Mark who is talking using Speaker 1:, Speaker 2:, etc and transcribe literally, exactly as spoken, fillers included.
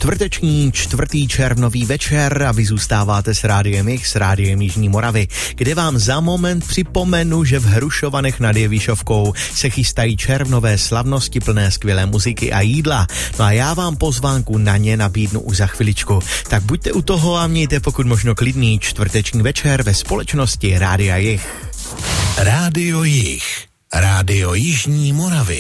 Speaker 1: čtvrteční čtvrtý červnový večer a vy zůstáváte s Rádiem Jich, s Rádiem Jižní Moravy, kde vám za moment připomenu, že v Hrušovanech nad Jevišovkou se chystají červnové slavnosti plné skvělé muziky a jídla. No a já vám pozvánku na ně nabídnu už za chviličku. Tak buďte u toho a mějte pokud možno klidný čtvrteční večer ve společnosti Rádia Jich.
Speaker 2: Rádio Jich, Rádio Jižní Moravy.